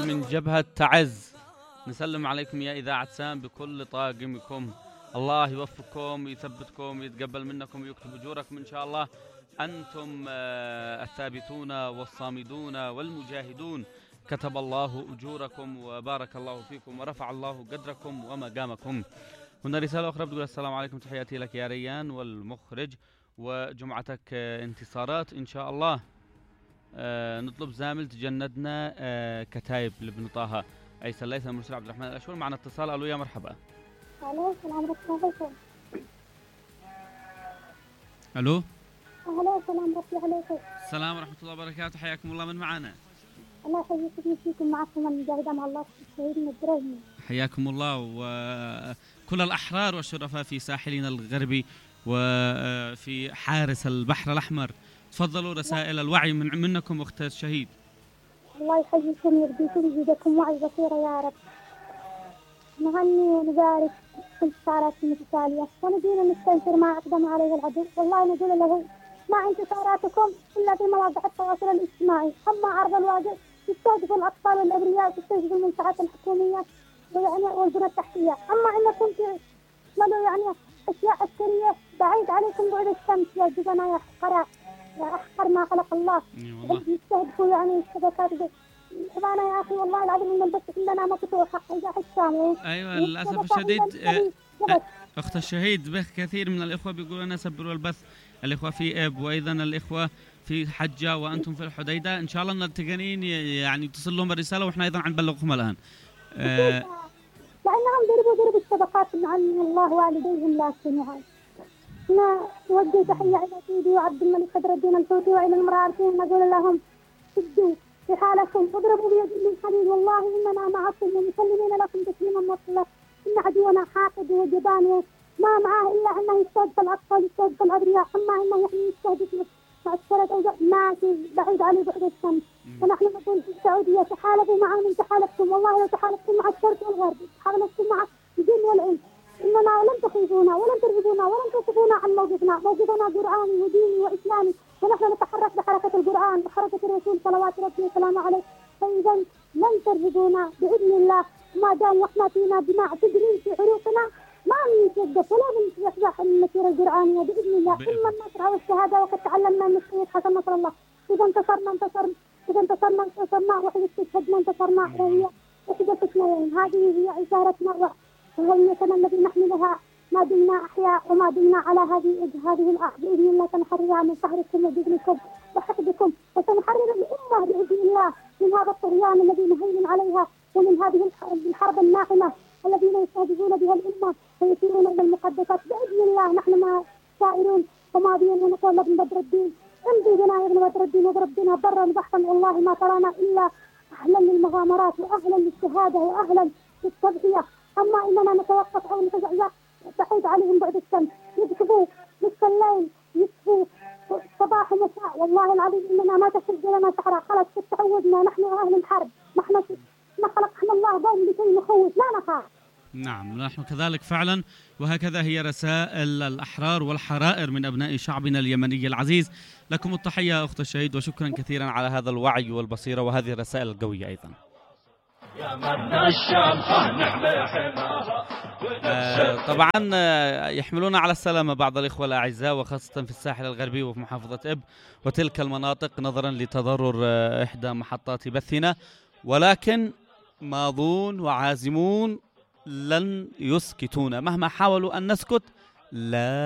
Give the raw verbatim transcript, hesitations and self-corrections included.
من جبهة تعز. نسلم عليكم يا إذاعة سام بكل طاقمكم. الله يوفقكم ويثبتكم ويتقبل منكم ويكتب أجوركم إن شاء الله. أنتم الثابتون والصامدون والمجاهدون، كتب الله أجوركم وبارك الله فيكم ورفع الله قدركم ومقامكم. هنا رسالة أخرى بتقول: السلام عليكم، تحياتي لك يا ريان والمخرج، وجمعتك انتصارات إن شاء الله. آه نطلب زامل تجندنا آه كتايب لابن طه أيسر ليث المرسل عبد الرحمن الأشور. معنا اتصال. ألو يا مرحبا. ألو السلام عليكم. ألو. أهلا السلام عليكم. السلام ورحمة الله وبركاته، حياكم الله. من معنا؟ الله يحييكم ويشفيكم، معكم المجاهدة مع الله الشهيد الدرهم. حياكم الله وكل الأحرار والشرفاء في ساحلنا الغربي وفي حارس البحر الأحمر. تفضلوا رسائل الوعي من منكم أخت الشهيد. الله يحييكم ويرضيكم ويزيدكم وعي بصيرة يا رب. نغني ونبارك في انتصارات المتتالية، ونبينا نستنكر ما أقدم عليه العدو. والله نقول له: ما انتصاراتكم إلا في مواقع التواصل الاجتماعي. أما عرض الواقع يستهدف الأطفال والأبرياء، يستهدف المنشآت الحكومية ويعني والبنى التحتية. أما إنكم تعملوا يعني أشياء عسكرية بعيد عليكم بعد الشمس يا جبنا يا حقراء يا أحقر ما خلق الله. يستهدفوا يعني الشبكات دي. أنا يا أخي والله العظيم إن البث عندنا مقطوع حق إذا حسام. أيوة للأسف الشديد أخت الشهيد به كثير من الإخوة بيقولون سبروا البث، الإخوة في إب وأيضا الإخوة في حجة وأنتم في الحديدة. إن شاء الله التقنيين يعني تصل لهم الرسالة وإحنا أيضا نبلغكم الآن. أه لأنهم ضربوا ضرب الشبكات عن الله والديهم، لكن هاي أنا أوجه تحية إلى سيدي وعبد الملك قدر الدين الحوثي وإلى المرارتين، نقول لهم: سدوا في حالكم واضربوا بيد من حديد، والله إننا معكم ومسلمين لكم تسليما موصلا. إن عدونا حاقد وجبان ما معاه إلا أنه يستهدف الأطفال يستهدف الأبرياء، أما أنه يعني يستهدف معسكرات أو ما في بعيد عليه بعد الشمس. ونحن نقول في السعودية: تحالفوا معنا من تحالفتم، والله لو تحالفتم مع الشرق والغرب، تحالفتم مع الدين والعلم، إننا لن تخيبونا ولن ترهبونا ولن تصفونا عن موقفنا. موقفنا قرآني وديني وإسلامي، ونحن نتحرك بحركة القرآن وحركة الرسول صلوات ربي وسلامه عليه. فإذا لن ترهبونا بإذن الله، ما دام وإحنا فينا دماء تجري في عروقنا ما نتوقف ولا نزحزح المسيرة القرآنية بإذن الله. إما النصر والشهادة، وقد تعلمنا من السيد حسن نصر الله: إذا انتصرنا انتصرنا إذا انتصرنا انتصرنا وإذا استشهدنا انتصرنا. هي وحدة اثنين، هذه هي عشارتنا وهويتنا التي نحملها ما دمنا أحياء وما دمنا على هذه هذه الأرض. بإذن الله سنحررها من قهركم وجبنكم وحقدكم، وسنحرر الأمة بإذن الله من هذا الطغيان الذي نهيمن عليها، ومن هذه الحرب الناحمة الذين يستهدفون بها الأمة ويسيرون إلى المقدسات. بإذن الله نحن ما سائرون وماضيين، ونقول لابن بدر الدين: امضي بنا يا ابن بدر الدين واضرب بنا برا بحرا، والله ما ترانا إلا أهلا للمغامرات وأهلا للشهادة وأهلا للتضحية. أما إننا نتوقف أو نتزعزع بعيد عليهم بعد الشمس، يكتبوا نصف الليل، يكتبوا صباح ومساء، والله العظيم إننا ما تشد لنا سحرة. خلاص تعودنا، نحن أهل الحرب، نحن ما خلقنا الله قوم لكي نخوف، لا نخاف. نعم نحن كذلك فعلا، وهكذا هي رسائل الأحرار والحرائر من أبناء شعبنا اليمني العزيز. لكم التحية أخت الشهيد، وشكرا كثيرا على هذا الوعي والبصيرة وهذه الرسائل القوية أيضا. آه طبعا يحملون على السلامة بعض الإخوة الأعزاء، وخاصة في الساحل الغربي وفي محافظة إب وتلك المناطق، نظرا لتضرر آه إحدى محطات بثنا، ولكن ماضون وعازمون لن يسكتون مهما حاولوا أن نسكت. لا